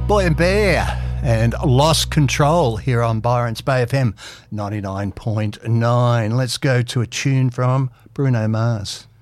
Boy and Bear and Lost Control here on Byron's Bay FM 99.9. Let's go to a tune from Bruno Mars.